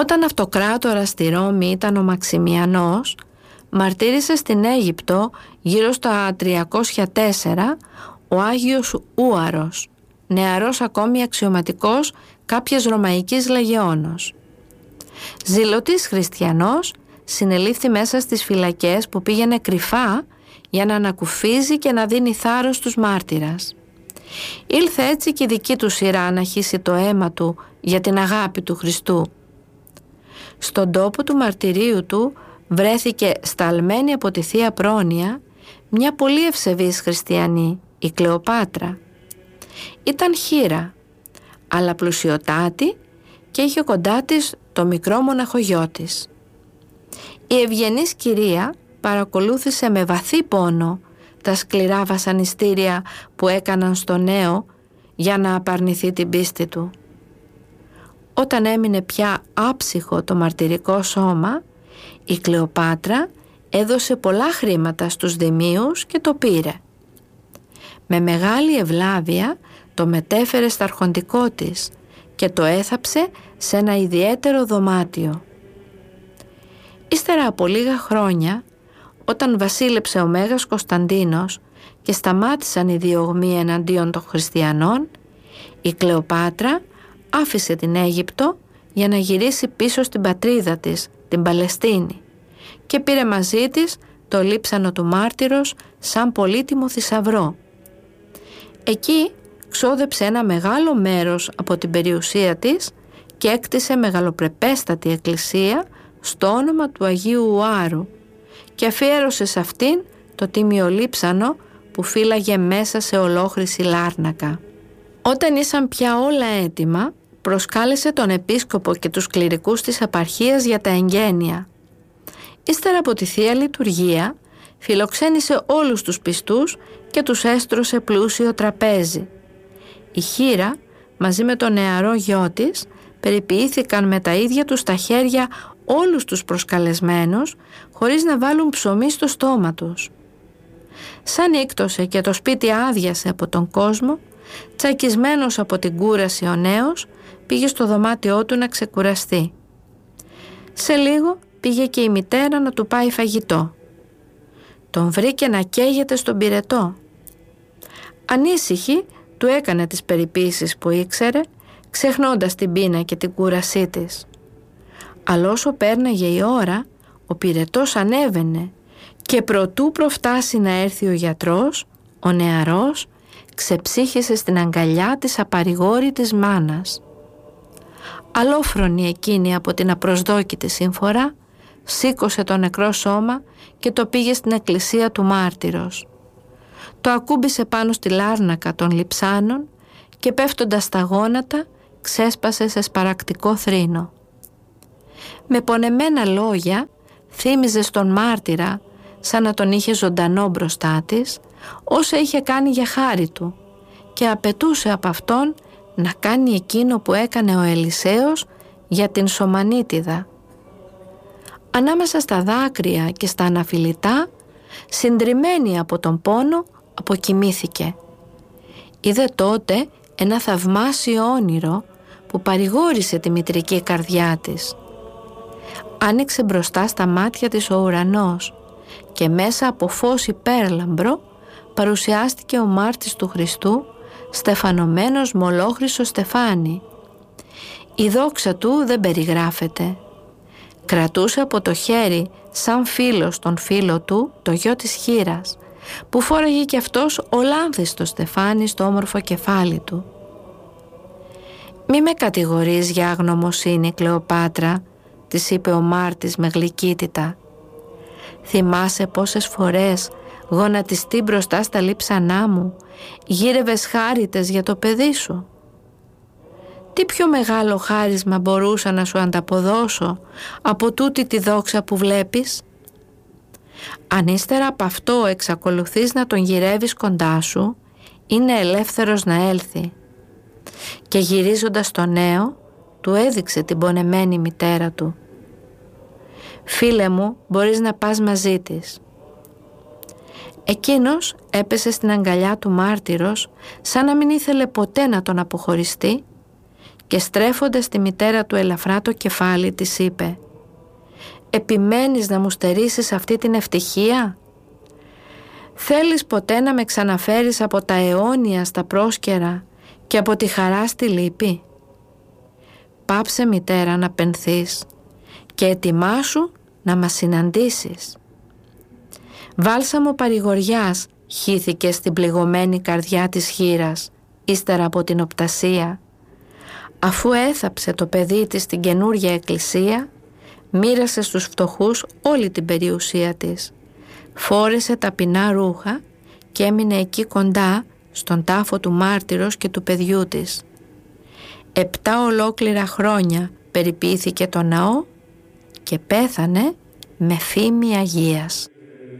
Όταν αυτοκράτορας στη Ρώμη ήταν ο Μαξιμιανός, μαρτύρησε στην Αίγυπτο γύρω στα 304 ο Άγιος Ούαρος, νεαρός ακόμη αξιωματικός κάποιας Ρωμαϊκής Λεγεώνος. Ζηλωτής χριστιανός, συνελήφθη μέσα στις φυλακές που πήγαινε κρυφά για να ανακουφίζει και να δίνει θάρρος στους μάρτυρας. Ήλθε έτσι και η δική του σειρά να χύσει το αίμα του για την αγάπη του Χριστού. Στον τόπο του μαρτυρίου του βρέθηκε σταλμένη από τη Θεία Πρόνοια μια πολύ ευσεβής χριστιανή, η Κλεοπάτρα. Ήταν χήρα, αλλά πλουσιοτάτη και είχε κοντά της το μικρό μοναχογιό της. Η ευγενής κυρία παρακολούθησε με βαθύ πόνο τα σκληρά βασανιστήρια που έκαναν στο νέο για να απαρνηθεί την πίστη του. Όταν έμεινε πια άψυχο το μαρτυρικό σώμα, η Κλεοπάτρα έδωσε πολλά χρήματα στους δημίους και το πήρε. Με μεγάλη ευλάβεια το μετέφερε στα αρχοντικό της και το έθαψε σε ένα ιδιαίτερο δωμάτιο. Ύστερα από λίγα χρόνια, όταν βασίλεψε ο Μέγας Κωνσταντίνος και σταμάτησαν οι διωγμοί εναντίον των χριστιανών, η Κλεοπάτρα άφησε την Αίγυπτο για να γυρίσει πίσω στην πατρίδα της, την Παλαιστίνη, και πήρε μαζί της το λείψανο του μάρτυρος σαν πολύτιμο θησαυρό. Εκεί ξόδεψε ένα μεγάλο μέρος από την περιουσία της και έκτισε μεγαλοπρεπέστατη εκκλησία στο όνομα του Αγίου Ουάρου και αφιέρωσε σε αυτήν το τίμιο λείψανο που φύλαγε μέσα σε ολόχρυση λάρνακα. Όταν ήσαν πια όλα έτοιμα, προσκάλεσε τον επίσκοπο και τους κληρικούς της επαρχίας για τα εγγένεια. Ύστερα από τη Θεία Λειτουργία, φιλοξένησε όλους τους πιστούς και τους έστρωσε πλούσιο τραπέζι. Η χήρα, μαζί με τον νεαρό γιο της, περιποιήθηκαν με τα ίδια τους τα χέρια όλους τους προσκαλεσμένους, χωρίς να βάλουν ψωμί στο στόμα τους. Σαν ήκτωσε και το σπίτι άδειασε από τον κόσμο, τσακισμένος από την κούραση ο νέος πήγε στο δωμάτιό του να ξεκουραστεί. Σε λίγο πήγε και η μητέρα να του πάει φαγητό. Τον βρήκε να καίγεται στον πυρετό. Ανήσυχη του έκανε τις περιποίησεις που ήξερε, ξεχνώντας την πείνα και την κούρασή της. Αλλά όσο πέρναγε η ώρα, ο πυρετός ανέβαινε και προτού προφτάσει να έρθει ο γιατρός, ο νεαρός ξεψύχησε στην αγκαλιά της απαρηγόρητης μάνας. Αλόφρονη εκείνη από την απροσδόκητη σύμφορα, σήκωσε το νεκρό σώμα και το πήγε στην εκκλησία του μάρτυρος. Το ακούμπησε πάνω στη λάρνακα των λειψάνων και πέφτοντας στα γόνατα ξέσπασε σε σπαρακτικό θρήνο. Με πονεμένα λόγια θύμιζε στον μάρτυρα, σαν να τον είχε ζωντανό μπροστά της, όσα είχε κάνει για χάρη του, και απαιτούσε από αυτόν να κάνει εκείνο που έκανε ο Ελισέος για την Σωμανίτιδα. Ανάμεσα στα δάκρυα και στα αναφιλητά, συντριμμένη από τον πόνο, αποκοιμήθηκε. Είδε τότε ένα θαυμάσιο όνειρο που παρηγόρησε τη μητρική καρδιά της. Άνοιξε μπροστά στα μάτια της ο ουρανός και μέσα από φως υπέρλαμπρο παρουσιάστηκε ο μάρτης του Χριστού, στεφανωμένος με ολόχρυσο στεφάνι. Η δόξα του δεν περιγράφεται. Κρατούσε από το χέρι σαν φίλος τον φίλο του το γιο της χήρας, που φόραγε κι αυτός ολάνθιστο στεφάνι στο όμορφο κεφάλι του. «Μη με κατηγορείς για αγνωμοσύνη, Κλεοπάτρα», της είπε ο μάρτης με γλυκύτητα. «Θυμάσαι πόσες φορές, γονατιστή μπροστά στα λείψανά μου, γύρευες χάριτες για το παιδί σου? Τι πιο μεγάλο χάρισμα μπορούσα να σου ανταποδώσω από τούτη τη δόξα που βλέπεις? Αν ύστερα από αυτό εξακολουθείς να τον γυρεύεις κοντά σου, είναι ελεύθερος να έλθει». Και γυρίζοντας το νέο, του έδειξε την πονεμένη μητέρα του. «Φίλε μου, μπορείς να πας μαζί της». Εκείνος έπεσε στην αγκαλιά του μάρτυρος, σαν να μην ήθελε ποτέ να τον αποχωριστεί, και στρέφοντας τη μητέρα του ελαφρά το κεφάλι της είπε: «Επιμένεις να μου στερήσεις αυτή την ευτυχία? Θέλεις ποτέ να με ξαναφέρεις από τα αιώνια στα πρόσκαιρα και από τη χαρά στη λύπη? Πάψε, μητέρα, να πενθείς και ετοιμάσου να μας συναντήσεις». Βάλσαμο παρηγοριάς χύθηκε στην πληγωμένη καρδιά της χήρας ύστερα από την οπτασία. Αφού έθαψε το παιδί της στην καινούρια εκκλησία, μοίρασε στους φτωχούς όλη την περιουσία της, φόρεσε ταπεινά ρούχα και έμεινε εκεί κοντά στον τάφο του μάρτυρος και του παιδιού της. 7 ολόκληρα χρόνια περιποιήθηκε το ναό και πέθανε με φήμη Αγίας.